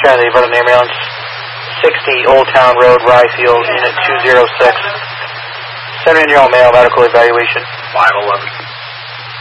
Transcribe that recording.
Transit Vernon Ambulance, 60 Old Town Road, Ryefield, Unit 206. 7-year-old male, medical evaluation. 511.